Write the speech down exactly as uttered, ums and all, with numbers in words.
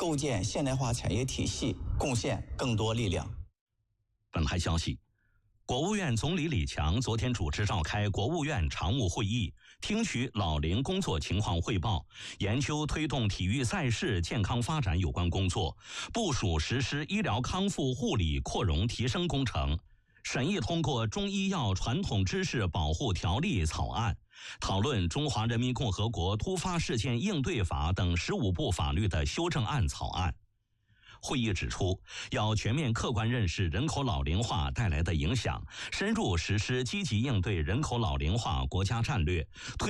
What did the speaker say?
构建现代化产业体系贡献更多力量。 本台消息，国务院总理李强昨天主持召开国务院常务会议，听取老龄工作情况汇报，研究推动体育赛事健康发展有关工作，部署实施医疗康复护理扩容提升工程。审议通过《中医药传统知识保护条例》草案，讨论《中华人民共和国突发事件应对法》等十五部法律的修正案草案。会议指出，要全面客观认识人口老龄化带来的影响，深入实施积极应对人口老龄化国家战略，推